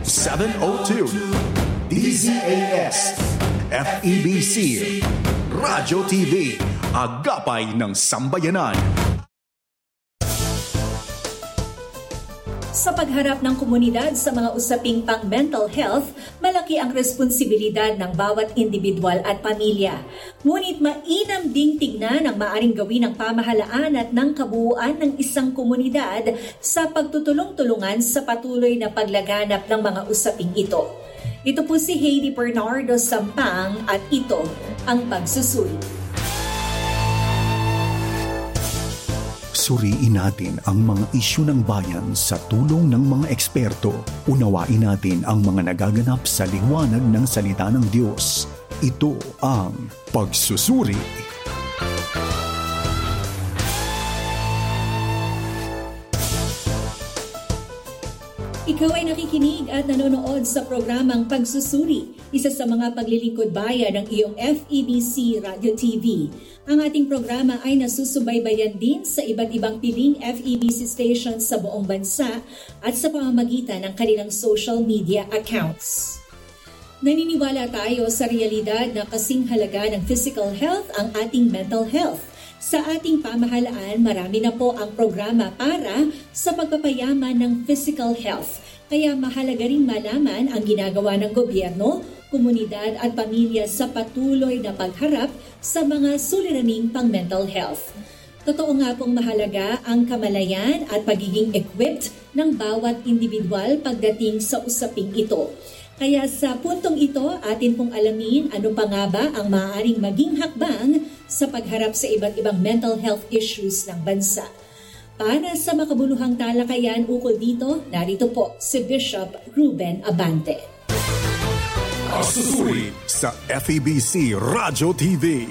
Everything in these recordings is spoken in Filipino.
702 DZAS FEBC Radyo TV, Agapay ng Sambayanan. Sa pagharap ng komunidad sa mga usaping pang-mental health, malaki ang responsibilidad ng bawat individual at pamilya. Ngunit mainam ding tignan ang maaring gawin ng pamahalaan at ng kabuuan ng isang komunidad sa pagtutulong-tulungan sa patuloy na paglaganap ng mga usaping ito. Ito po si Heidi Bernardo Sampang at ito ang Pagsusuri. Suriin natin ang mga isyu ng bayan sa tulong ng mga eksperto. Unawain natin ang mga nagaganap sa liwanag ng salita ng Diyos. Ito ang Pagsusuri. Ikaw ay nakikinig at nanonood sa programang Pagsusuri, isa sa mga paglilingkod bayan ng iyong FEBC Radio TV. Ang ating programa ay nasusubaybayan din sa iba't ibang piling FEBC stations sa buong bansa at sa pamamagitan ng kanilang social media accounts. Naniniwala tayo sa realidad na kasing halaga ng physical health ang ating mental health. Sa ating pamahalaan, marami na po ang programa para sa pagpapayaman ng physical health. Kaya mahalaga rin malaman ang ginagawa ng gobyerno, komunidad at pamilya sa patuloy na pagharap sa mga suliraning pang-mental health. Totoo nga pong mahalaga ang kamalayan at pagiging equipped ng bawat individual pagdating sa usaping ito. Kaya sa puntong ito, atin pong alamin ano pa nga ba ang maaaring maging hakbang sa pagharap sa iba't ibang mental health issues ng bansa. Para sa makabuluhang talakayan ukol dito, narito po si Bishop Ruben Abante. Pagsusuri sa FEBC Radyo TV.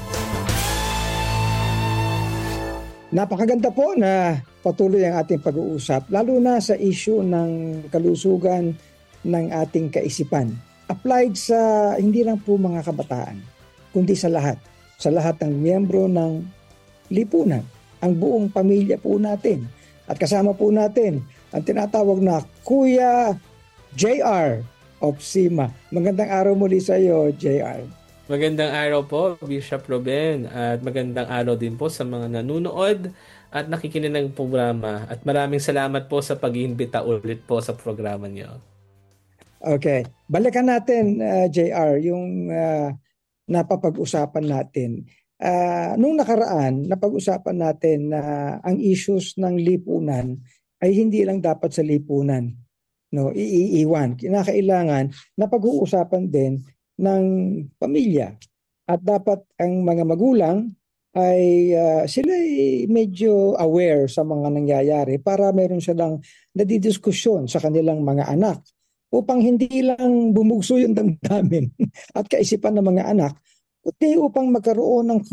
Napakaganda po na patuloy ang ating pag-uusap, lalo na sa issue ng kalusugan ng ating kaisipan. Applied sa hindi lang po mga kabataan, kundi sa lahat ng miyembro ng lipunan, ang buong pamilya po natin. At kasama po natin ang tinatawag na Kuya JR of SIMA. Magandang araw muli sa iyo, JR. Magandang araw po, Bishop Ruben, at magandang araw din po sa mga nanonood at nakikinig ng programa. At maraming salamat po sa pag-iimbita ulit po sa programa niyo. Okay. Balikan natin, JR, yung napapag-usapan natin. Nung nakaraan, napag-usapan natin na ang issues ng lipunan ay hindi lang dapat sa lipunan, no, iiwan. Kinakailangan na pag-uusapan din ng pamilya. At dapat ang mga magulang ay sila ay medyo aware sa mga nangyayari para meron silang nadidiskusyon sa kanilang mga anak, upang hindi lang bumugso yung damdamin at kaisipan ng mga anak, kundi upang magkaroon ng